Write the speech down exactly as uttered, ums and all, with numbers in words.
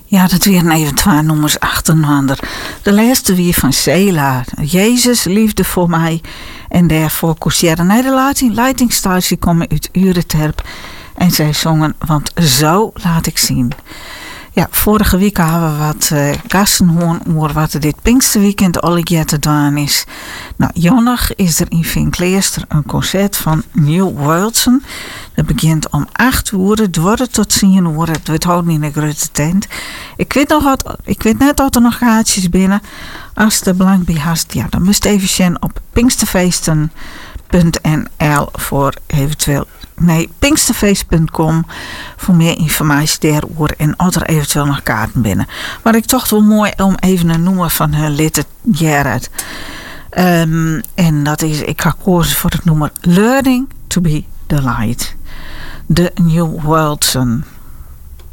Ja, dat weer even twee nummers achternander. De laatste weer van Sela. Jezus, liefde voor mij. En daarvoor Cousera naar de leiting, leitingsstage komen uit Ureterp. En zij zongen, want zo laat ik zien. Ja, vorige week hadden we wat uh, gasten horen over wat er dit Pinksterweekend al te doen is. Nou, zondag is er in Vinkleester een concert van New Worldsen. Dat begint om acht uur, het wordt tot tien uur, het wordt houden in een grote tent. Ik weet, nog wat, ik weet net of er nog kaartjes binnen. Als er belang bij hast, ja, dan moest even zien op pinksterfeesten punt n l voor eventueel... Nee, pinksterfeest punt com voor meer informatie daarover en of er eventueel nog kaarten binnen. Maar ik toch wel mooi om even een noemen van hun lid Gerard. Um, en dat is, ik ga kozen voor het nummer Learning to be the Light. De New Worldsen.